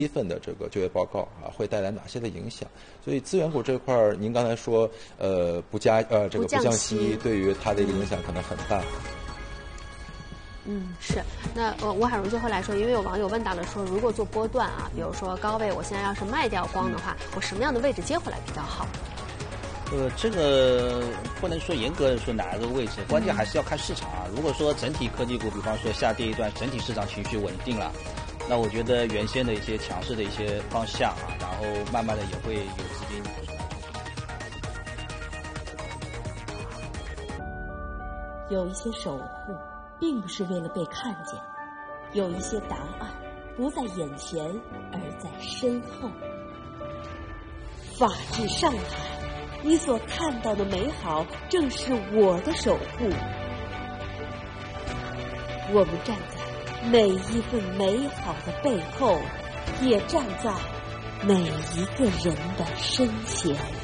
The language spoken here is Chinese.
份的这个就业报告啊，会带来哪些的影响？所以资源股这块儿，您刚才说不降息，对于它的一个影响可能很大。 是。那吴海荣最后来说，因为有网友问到了说，如果做波段啊，比如说高位，我现在要是卖掉光的话，我什么样的位置接回来比较好？ 这个不能说严格的说哪个位置，关键还是要看市场啊。如果说整体科技股，比方说下跌一段，整体市场情绪稳定了，那我觉得原先的一些强势的一些方向啊，然后慢慢的也会有资金。 有一些守护并不是为了被看见，有一些答案不在眼前，而在身后。法治上海，你所看到的美好，正是我的守护。我们站在每一份美好的背后，也站在每一个人的身前。